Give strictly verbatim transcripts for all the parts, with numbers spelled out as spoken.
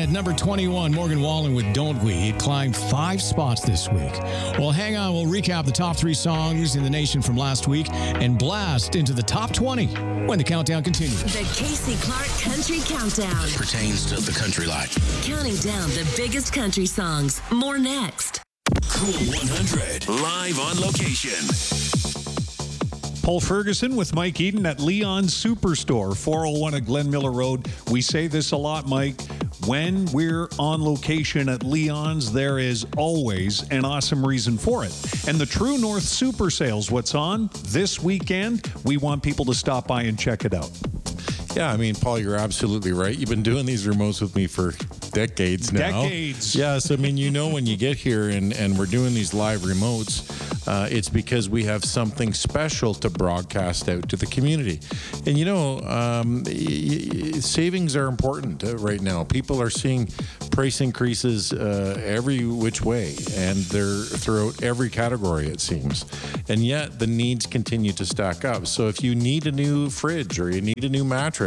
at number twenty-one, Morgan Wallen with Don't We. It climbed five spots this week. Well, hang on. We'll recap the top three songs in the nation from last week and blast into the top twenty when the countdown continues. The Casey Clark Country Countdown. It pertains to the country life. Counting down the biggest country songs. More next. Cool one hundred, live on location. Paul Ferguson with Mike Eden at Leon's Superstore, four oh one at Glen Miller Road. We say this a lot, Mike. When we're on location at Leon's, there is always an awesome reason for it. And the True North Super Sales, what's on this weekend? We want people to stop by and check it out. Yeah, I mean, Paul, you're absolutely right. You've been doing these remotes with me for decades now. Decades. Yes, I mean, you know, when you get here and, and we're doing these live remotes, uh, it's because we have something special to broadcast out to the community. And, you know, um, y- y- savings are important uh, right now. People are seeing price increases uh, every which way, and they're throughout every category, it seems. And yet the needs continue to stack up. So if you need a new fridge or you need a new mattress,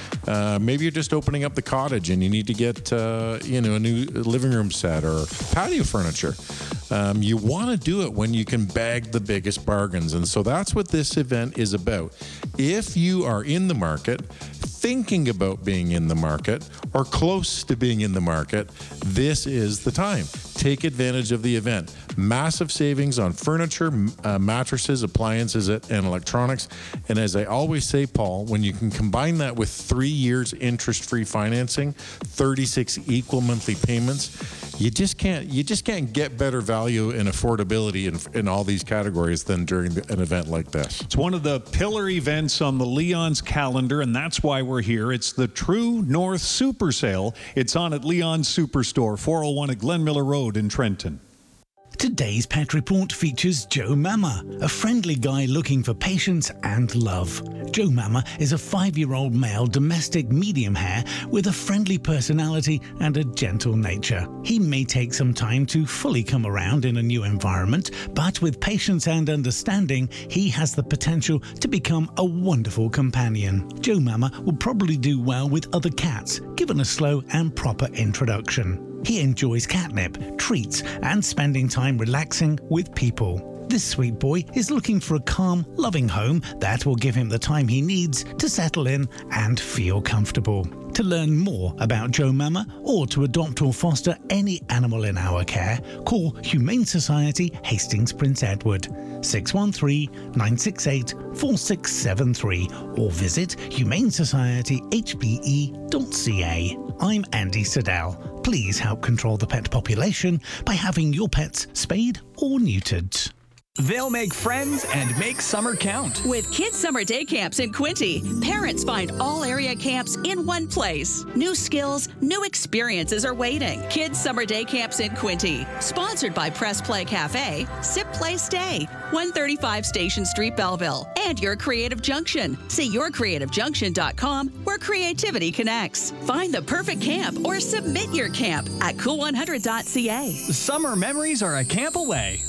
Uh, maybe you're just opening up the cottage and you need to get, uh, you know, a new living room set or patio furniture. Um, you want to do it when you can bag the biggest bargains. And so that's what this event is about. If you are in the market, thinking about being in the market, or close to being in the market, this is the time. Take advantage of the event. Massive savings on furniture, uh, mattresses, appliances, and electronics. And as I always say, Paul, when you can combine that with three years interest-free financing, thirty-six equal monthly payments, you just can't you just can't get better value and affordability in, in all these categories than during the, an event like this. It's one of the pillar events on the Leon's calendar, and that's why we're here. It's the True North Super Sale. It's on at Leon's Superstore, four oh one at Glen Miller Road in Trenton. Today's Pet Report features Joe Mama, a friendly guy looking for patience and love. Joe Mama is a five-year-old male domestic medium hair with a friendly personality and a gentle nature. He may take some time to fully come around in a new environment, but with patience and understanding, he has the potential to become a wonderful companion. Joe Mama will probably do well with other cats, given a slow and proper introduction. He enjoys catnip, treats, and spending time relaxing with people. This sweet boy is looking for a calm, loving home that will give him the time he needs to settle in and feel comfortable. To learn more about Joe Mama or to adopt or foster any animal in our care, call Humane Society Hastings Prince Edward six one three, nine six eight, four six seven three or visit humane society h b e dot c a. I'm Andy Siddell. Please help control the pet population by having your pets spayed or neutered. They'll make friends and make summer count. With Kids Summer Day Camps in Quinte, parents find all area camps in one place. New skills, new experiences are waiting. Kids Summer Day Camps in Quinte. Sponsored by Press Play Cafe, Sip Play Stay, one thirty-five Station Street, Belleville, and Your Creative Junction. See your creative junction dot com where creativity connects. Find the perfect camp or submit your camp at cool one hundred dot c a. Summer memories are a camp away.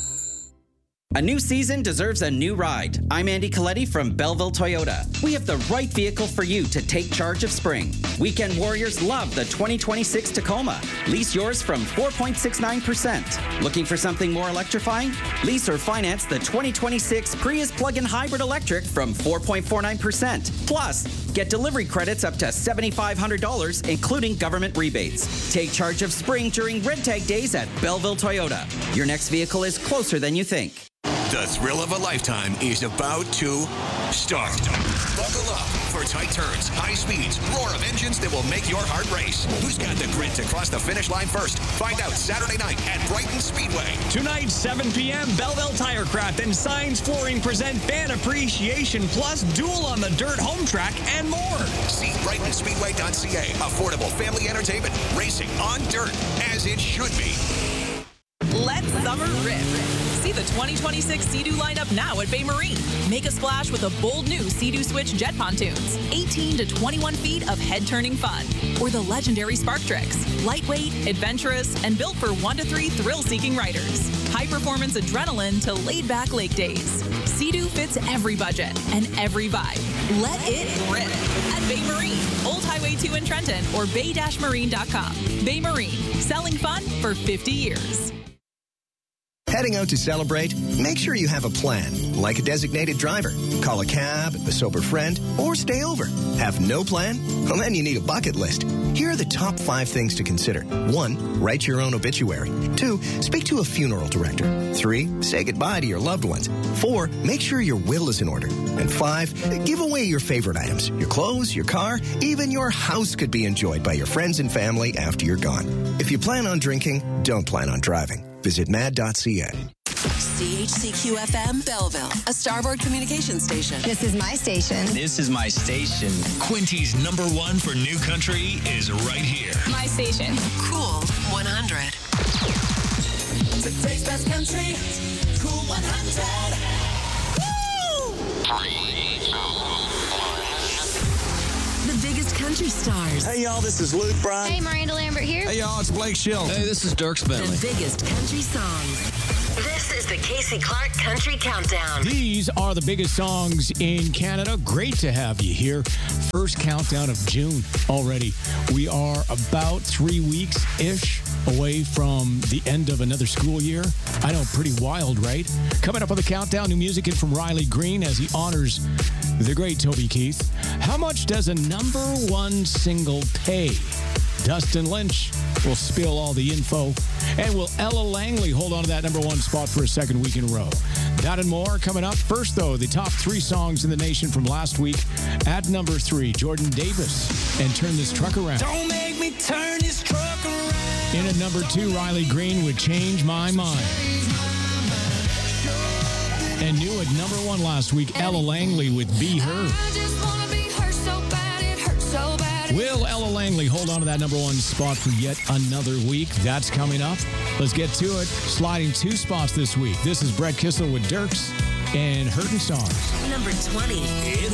A new season deserves a new ride. I'm Andy Coletti from Belleville Toyota. We have the right vehicle for you to take charge of spring. Weekend warriors love the twenty twenty-six Tacoma. Lease yours from four point six nine percent. Looking for something more electrifying? Lease or finance the twenty twenty-six Prius plug-in hybrid electric from four point four nine percent. Plus, get delivery credits up to seven thousand five hundred dollars, including government rebates. Take charge of spring during Red Tag Days at Belleville Toyota. Your next vehicle is closer than you think. The thrill of a lifetime is about to start. Buckle up for tight turns, high speeds, roar of engines that will make your heart race. Who's got the grit to cross the finish line first? Find out Saturday night at Brighton Speedway. Tonight, seven p.m., Belleville Tirecraft and Signs Flooring present Fan Appreciation Plus Duel on the Dirt Home Track and more. See brighton speedway dot c a. Affordable family entertainment. Racing on dirt, as it should be. Let summer rip. See the twenty twenty-six Sea-Doo lineup now at Bay Marine. Make a splash with a bold new Sea-Doo Switch jet pontoons. eighteen to twenty-one feet of head-turning fun. Or the legendary Spark Tricks. Lightweight, adventurous, and built for one to three thrill-seeking riders. High-performance adrenaline to laid-back lake days. Sea-Doo fits every budget and every vibe. Let it rip at Bay Marine, Old Highway two in Trenton, or bay dash marine dot com. Bay Marine, selling fun for fifty years. Heading out to celebrate? Make sure you have a plan, like a designated driver. Call a cab, a sober friend, or stay over. Have no plan? Well, then you need a bucket list. Here are the top five things to consider. One, write your own obituary. Two, speak to a funeral director. Three, say goodbye to your loved ones. Four, make sure your will is in order. And five, give away your favorite items. Your clothes, your car, even your house could be enjoyed by your friends and family after you're gone. If you plan on drinking, don't plan on driving. Visit mad dot c a. C H C Q F M Belleville, a Starboard Communications station. This is my station. This is my station. Quinty's number one for new country is right here. My station. Cool one hundred. Today's best country, Cool one hundred. The biggest country stars. Hey, y'all, this is Luke Bryan. Hey, Miranda Lambert here. Hey, y'all, it's Blake Schill. Hey, this is Dirk Bentley. The biggest country songs. This is the Casey Clark Country Countdown. These are the biggest songs in Canada. Great to have you here. First countdown of June already. We are about three weeks-ish away from the end of another school year. I know, pretty wild, right? Coming up on the countdown, new music in from Riley Green as he honors the great Toby Keith. How much does a number one single pay? Dustin Lynch will spill all the info. And will Ella Langley hold on to that number one spot for a second week in a row? That and more coming up. First, though, the top three songs in the nation from last week. At number three, Jordan Davis and Turn This Truck Around. Don't make me turn this truck around. In at number two, Riley Green would Change My Mind. And new at number one last week, Ella Langley with Be Her. Will Ella Langley hold on to that number one spot for yet another week? That's coming up. Let's get to it. Sliding two spots this week. This is Brett Kissel with Dirks and Hurtin' Songs. Number twenty.